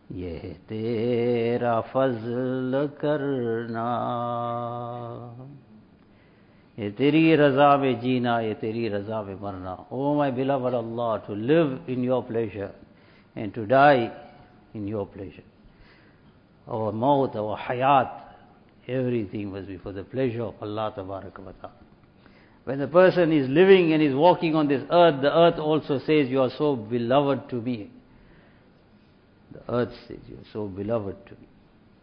ये तेरा फजल करना, ये तेरी रजा में जीना, ये तेरी रजा में मरना. Oh my beloved Allah, to live in your pleasure and to die in your pleasure. Our maut, our hayat, everything must be for the pleasure of Allah Tabaraka wa Ta'ala. When the person is living and is walking on this earth, the earth also says, you are so beloved to me. The earth says, you are so beloved to me.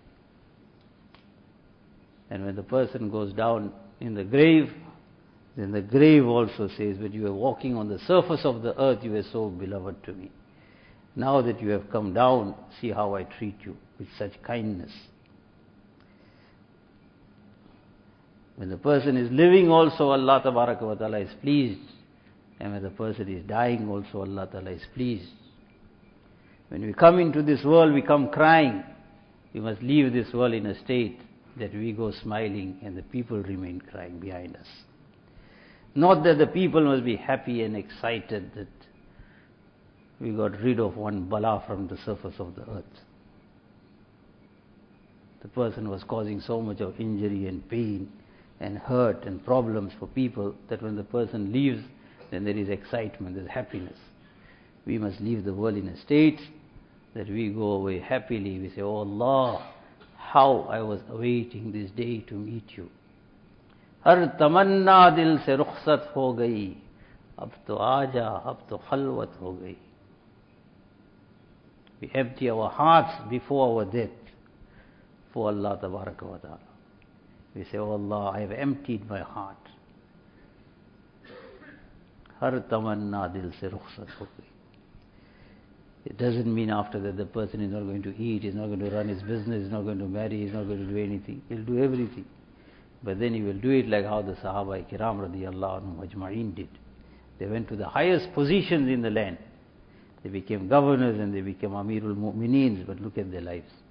And when the person goes down in the grave, then the grave also says, when you were walking on the surface of the earth, you were so beloved to me. Now that you have come down, see how I treat you with such kindness. When the person is living also, Allah Tabaraka wa Ta'ala is pleased. And when the person is dying also, Allah Ta'ala is pleased. When we come into this world, we come crying. We must leave this world in a state that we go smiling and the people remain crying behind us. Not that the people must be happy and excited that we got rid of one bala from the surface of the earth. The person was causing so much of injury and pain and hurt and problems for people that when the person leaves, then there is excitement, there is happiness. We must leave the world in a state that we go away happily. We say, oh Allah, how I was awaiting this day to meet you. हर तमन्ना दिल से रुखसत हो गई, अब तो आजा, अब तो खलवत हो गई. We empty our hearts before our death for Allah Tabaraka wa Ta'ala. We say, oh Allah, I have emptied my heart. हर तमन्ना दिल से रुखसत हो गई. It doesn't mean after that the person is not going to eat, he's not going to run his business, he's not going to marry, he's not going to do anything. He'll do everything. But then he will do it like how the Sahaba Kiram radiyallahu anhum ajma'in did. They went to the highest positions in the land. They became governors and they became Amirul Mu'mineen, but look at their lives.